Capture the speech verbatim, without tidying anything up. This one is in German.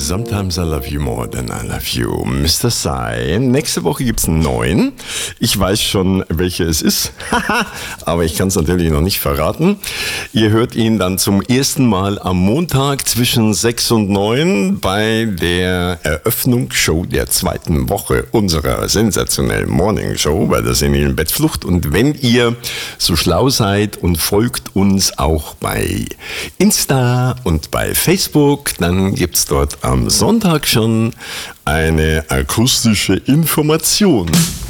Sometimes I love you more than I love you. Mister Sai. Nächste Woche gibt's einen neuen. Ich weiß schon, welcher es ist. Aber ich kann es natürlich noch nicht verraten. Ihr hört ihn dann zum ersten Mal am Montag zwischen sechs und neun bei der Eröffnungsshow der zweiten Woche unserer sensationellen Morning Show bei der senilen Bettflucht. Und wenn ihr so schlau seid und folgt uns auch bei Insta und bei Facebook, dann gibt's dort am Sonntag schon eine akustische Information.